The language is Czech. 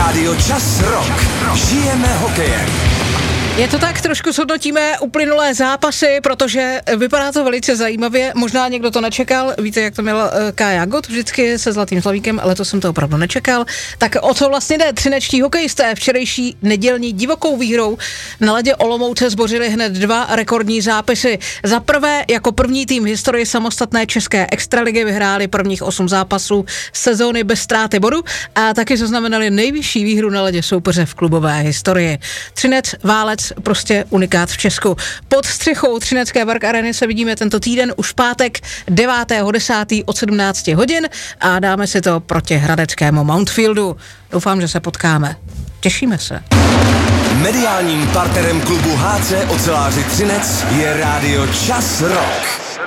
Rádio Čas Rock. Žijeme hokejem. Je to tak, trošku shodnotíme uplynulé zápasy, protože vypadá to velice zajímavě, možná někdo to nečekal, víte, jak to měl Kája Gott vždycky se Zlatým slavíkem, ale to jsem to opravdu nečekal. Tak o co vlastně jde? Třinečtí hokejisté včerejší nedělní divokou výhrou na ledě Olomouce zbořili hned 2 rekordní zápisy. Za prvé, jako první tým v historii samostatné české extraligy vyhráli prvních 8 zápasů sezóny bez ztráty bodu a taky zaznamenali nejvyšší výhru na ledě soupeře v klubové historii. Třinec Válec, prostě unikát v Česku. Pod střechou třinecké Vark Areny se vidíme tento týden už pátek 9.10. od 17 hodin a dáme si to proti hradeckému Mountfieldu. Doufám, že se potkáme. Těšíme se. Mediálním partnerem klubu HC Oceláři Třinec je Rádio Čas Rock.